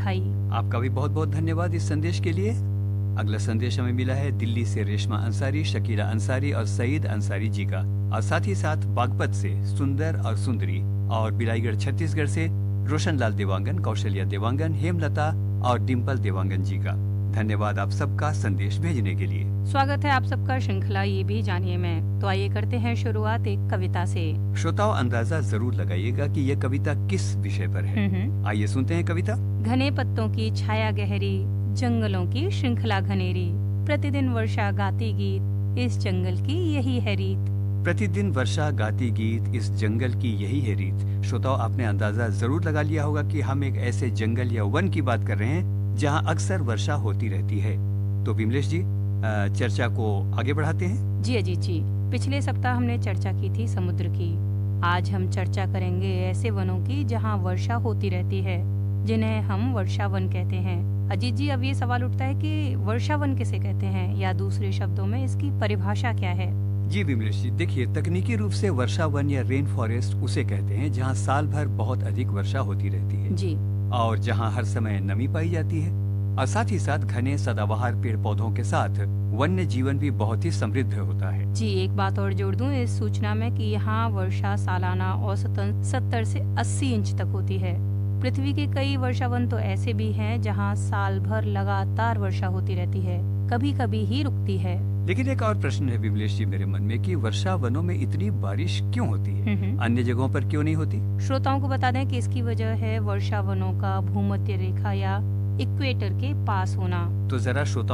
भाई। आपका भी बहुत बहुत धन्यवाद इस संदेश के लिए। अगला संदेश हमें मिला है दिल्ली से रेशमा अंसारी, शकीला अंसारी और सईद अंसारी जी का, और साथ ही साथ बागपत से सुंदर और सुंदरी, और बिलाईगढ़ छत्तीसगढ़ से रोशनलाल देवांगन, कौशल्या देवांगन, हेमलता और डिम्पल देवांगन जी का। धन्यवाद आप सबका संदेश भेजने के लिए। स्वागत है आप सबका श्रृंखला ये भी जानिए में। तो आइए करते हैं शुरुआत एक कविता से। श्रोताओं, अंदाजा जरूर लगाइएगा कि यह कविता किस विषय पर है। आइए सुनते हैं कविता। घने पत्तों की छाया गहरी, जंगलों की श्रृंखला घनेरी, प्रतिदिन वर्षा गाती गीत, इस जंगल की यही है रीत। प्रतिदिन वर्षा गाती गीत, इस जंगल की यही है रीत। श्रोताओं, आपने अंदाजा जरूर लगा लिया होगा कि हम एक ऐसे जंगल या वन की बात कर रहे हैं जहां अक्सर वर्षा होती रहती है। तो विमलेश जी, चर्चा को आगे बढ़ाते हैं। जी अजीत जी, पिछले सप्ताह हमने चर्चा की थी समुद्र की। आज हम चर्चा करेंगे ऐसे वनों की जहां वर्षा होती रहती है, जिन्हें हम वर्षा वन कहते हैं। अजीत जी, अब ये सवाल उठता है कि वर्षा वन किसे कहते हैं, या दूसरे शब्दों में इसकी परिभाषा क्या है? जी विमलेश जी, देखिए, तकनीकी रूप से वर्षा वन या रेन फॉरेस्ट उसे कहते हैं जहां साल भर बहुत अधिक वर्षा होती रहती है जी, और जहां हर समय नमी पाई जाती है, और साथ ही साथ घने सदाबहार पेड़ पौधों के साथ वन्य जीवन भी बहुत ही समृद्ध होता है। जी, एक बात और जोड़ दूं इस सूचना में कि यहाँ वर्षा सालाना औसतन 70 से 80 इंच तक होती है। पृथ्वी के कई वर्षा वन तो ऐसे भी हैं जहाँ साल भर लगातार वर्षा होती रहती है, कभी कभी ही रुकती है। लेकिन एक और प्रश्न है विमलेश जी मेरे मन में कि वर्षा वनों में इतनी बारिश क्यों होती है, अन्य जगहों पर क्यों नहीं होती? श्रोताओं को बता दें कि इसकी वजह है वर्षा वनों का भूमध्य रेखा या इक्वेटर के पास होना। तो जरा श्रोताओं